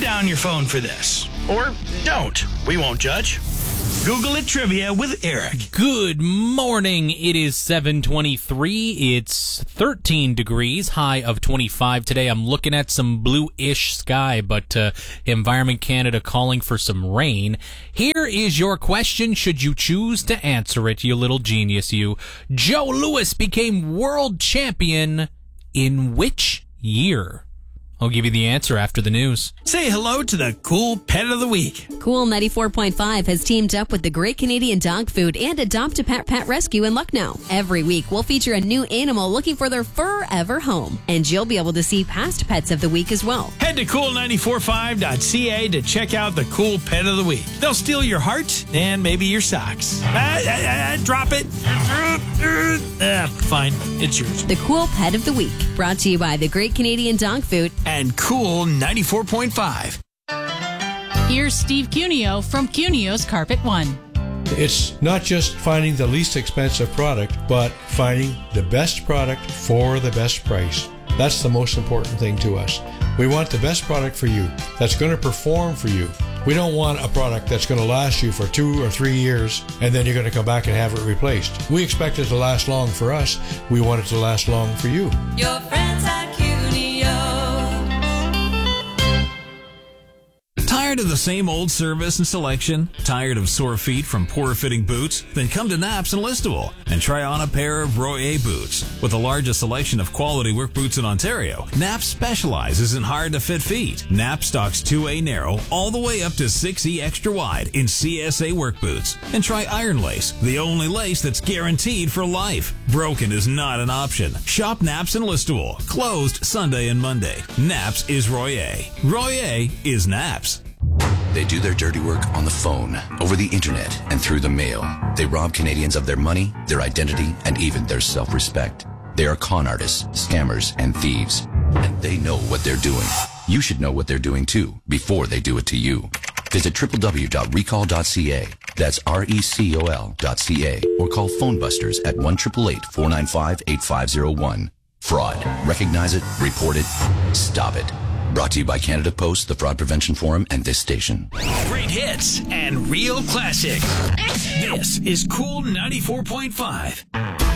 down your phone for this. Or don't. We won't judge. Google it trivia with Eric. Good morning. It is 7:23. It's 13 degrees, high of 25 today. I'm looking at some blue-ish sky, but Environment Canada calling for some rain. Here is your question, should you choose to answer it, you little genius, you. Joe Louis became world champion in which year? I'll give you the answer after the news. Say hello to the cool pet of the week. Cool 94.5 has teamed up with the Great Canadian Dog Food and Adopt a Pet Rescue in Lucknow. Every week, we'll feature a new animal looking for their forever home. And you'll be able to see past pets of the week as well. Head to cool945.ca to check out the cool pet of the week. They'll steal your heart and maybe your socks. Drop it. Fine. It's yours. The Cool Pet of the Week, brought to you by the Great Canadian Dog Food and Cool 94.5. Here's Steve Cuneo from Cuneo's Carpet One. It's not just finding the least expensive product, but finding the best product for the best price. That's the most important thing to us. We want the best product for you that's going to perform for you. We don't want a product that's going to last you for 2 or 3 years and then you're going to come back and have it replaced. We expect it to last long for us. We want it to last long for you. Your friends at Cuneo. Tired of the same old service and selection? Tired of sore feet from poor-fitting boots? Then come to Naps and Listowel and try on a pair of Royer boots. With the largest selection of quality work boots in Ontario, Naps specializes in hard-to-fit feet. Naps stocks 2A narrow all the way up to 6E extra wide in CSA work boots. And try Iron Lace, the only lace that's guaranteed for life. Broken is not an option. Shop Naps and Listowel, closed Sunday and Monday. Naps is Royer. Royer is Naps. They do their dirty work on the phone, over the internet, and through the mail. They rob Canadians of their money, their identity, and even their self-respect. They are con artists, scammers, and thieves. And they know what they're doing. You should know what they're doing too, before they do it to you. Visit www.recall.ca. That's RECOL.ca. Or call Phonebusters at 1-888-495-8501. Fraud. Recognize it, report it, stop it. Brought to you by Canada Post, the Fraud Prevention Forum, and this station. Great hits and real classics. This is Cool 94.5.